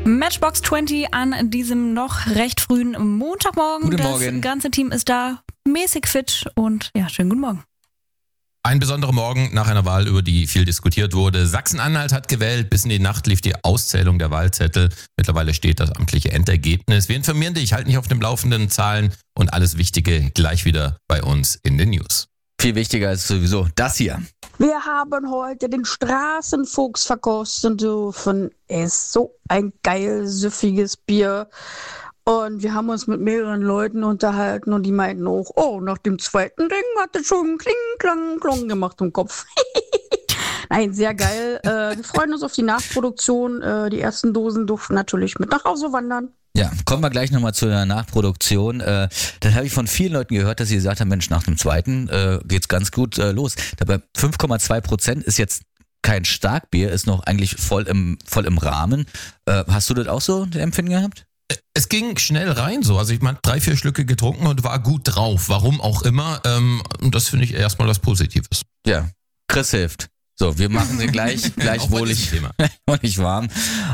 Matchbox 20 an diesem noch recht frühen Montagmorgen. Guten Morgen. Das ganze Team ist da, mäßig fit und ja, schönen guten Morgen. Ein besonderer Morgen nach einer Wahl, über die viel diskutiert wurde. Sachsen-Anhalt hat gewählt. Bis in die Nacht lief die Auszählung der Wahlzettel. Mittlerweile steht das amtliche Endergebnis. Wir informieren dich, halten dich auf dem Laufenden, Zahlen und alles Wichtige gleich wieder bei uns in den News. Viel wichtiger ist sowieso das hier. Wir haben heute den Straßenfuchs verkosten dürfen. Er ist so ein geil, süffiges Bier. Und wir haben uns mit mehreren Leuten unterhalten und die meinten auch, oh, nach dem zweiten Ding hat es schon kling, klang, klong gemacht im Kopf. Nein, sehr geil. Wir freuen uns auf die Nachproduktion. Die ersten Dosen durften natürlich mit nach Hause wandern. Ja, kommen wir gleich nochmal zu der Nachproduktion. Das habe ich von vielen Leuten gehört, dass sie gesagt haben, Mensch, nach dem zweiten geht's ganz gut los. Dabei 5,2% ist jetzt kein Starkbier, ist noch eigentlich voll im Rahmen. Hast du das auch so, den Empfinden gehabt? Es ging schnell rein so. Also ich meine, 3-4 Schlücke getrunken und war gut drauf. Warum auch immer. Und das finde ich erstmal was Positives. Ja, Chris hilft. So, wir machen sie gleich wohlig und nicht warm.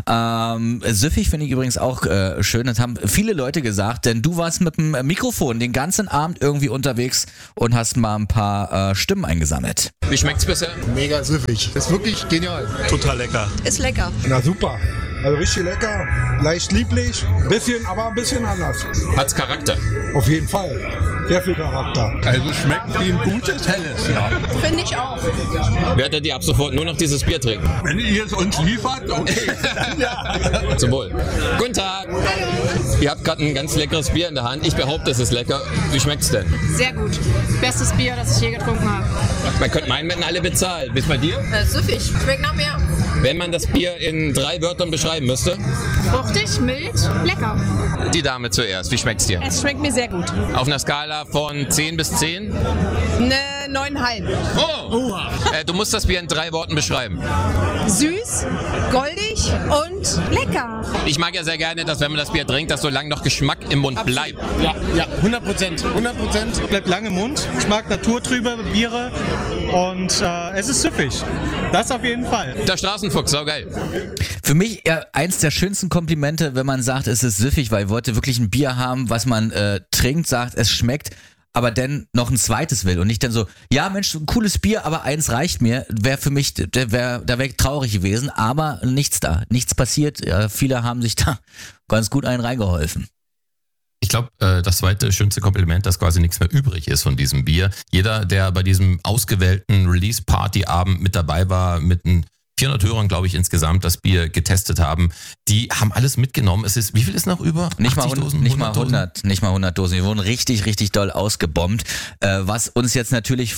Süffig finde ich übrigens auch schön. Das haben viele Leute gesagt, denn du warst mit dem Mikrofon den ganzen Abend irgendwie unterwegs und hast mal ein paar Stimmen eingesammelt. Wie schmeckt's bisher? Mega süffig. Ist wirklich genial. Total lecker. Ist lecker. Na super. Also richtig lecker, leicht lieblich, aber ein bisschen anders. Hat's Charakter? Auf jeden Fall. Sehr viel Charakter. Also schmeckt wie ein gutes Helles, ja. Finde ich auch. Werdet ihr ab sofort nur noch dieses Bier trinken? Wenn ihr es uns liefert, okay. Ja. Zum Wohl. Guten Tag. Ihr habt gerade ein ganz leckeres Bier in der Hand. Ich behaupte, es ist lecker. Wie schmeckt's denn? Sehr gut. Bestes Bier, das ich je getrunken habe. Man könnte meinen, wenn alle bezahlen. Bis bei dir? Süffig. Schmeckt nach mehr. Wenn man das Bier in 3 Wörtern beschreiben müsste? Fruchtig, mild, lecker. Die Dame zuerst. Wie schmeckt's dir? Es schmeckt mir sehr gut. Auf einer Skala von 10 bis 10? Eine 9,5. Oh! Du musst das Bier in 3 Worten beschreiben. Süß, goldig und lecker. Ich mag ja sehr gerne, dass wenn man das Bier trinkt, dass so lange noch Geschmack im Mund bleibt. Ja, 100%. 100% bleibt lange im Mund. Ich mag naturtrübe Biere und es ist süffig. Das auf jeden Fall. Der Straßenfuchs, saugeil. Für mich eins der schönsten Komplimente, wenn man sagt, es ist süffig, weil Leute wirklich ein Bier haben, was man trinkt, sagt, es schmeckt, aber dann noch ein zweites will und nicht dann so, ja Mensch, ein cooles Bier, aber eins reicht mir, wäre für mich, da wäre ich traurig gewesen, aber nichts passiert, viele haben sich da ganz gut einen reingeholfen. Ich glaube, das zweite schönste Kompliment, dass quasi nichts mehr übrig ist von diesem Bier. Jeder, der bei diesem ausgewählten Release-Party-Abend mit dabei war, mit einem 400 Hörern, glaube ich, insgesamt das Bier getestet haben. Die haben alles mitgenommen. Wie viel ist noch über? Nicht mal 100 Dosen. Wir wurden richtig, richtig doll ausgebombt. Was uns jetzt natürlich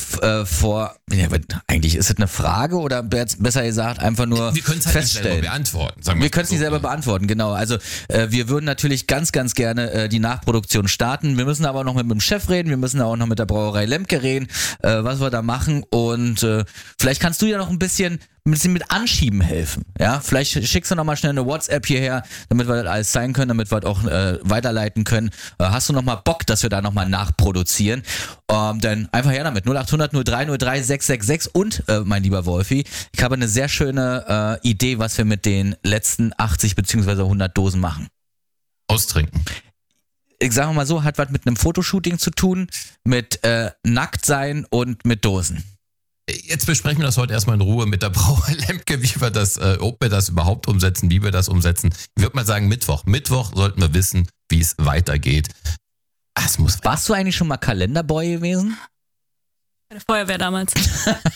eigentlich ist es eine Frage oder besser gesagt einfach nur wir können es halt selber beantworten. Wir können es nicht selber beantworten, genau. Also wir würden natürlich ganz, ganz gerne die Nachproduktion starten. Wir müssen aber noch mit dem Chef reden. Wir müssen auch noch mit der Brauerei Lemke reden, was wir da machen. Und vielleicht kannst du ja noch ein bisschen mit Anschieben helfen. Ja, vielleicht schickst du noch mal schnell eine WhatsApp hierher, damit wir das alles zeigen können, damit wir das auch weiterleiten können. Hast du noch mal Bock, dass wir da noch mal nachproduzieren? Dann einfach her damit. 0800 03 03 666 und mein lieber Wolfi, ich habe eine sehr schöne Idee, was wir mit den letzten 80 bzw. 100 Dosen machen. Austrinken. Ich sage mal so, hat was mit einem Fotoshooting zu tun, mit Nacktsein und mit Dosen. Jetzt besprechen wir das heute erstmal in Ruhe mit der Brauerei Lemke, wie wir das, ob wir das überhaupt umsetzen, wie wir das umsetzen. Ich würde mal sagen Mittwoch. Mittwoch sollten wir wissen, wie es weitergeht. Warst du eigentlich schon mal Kalenderboy gewesen? Bei der Feuerwehr damals.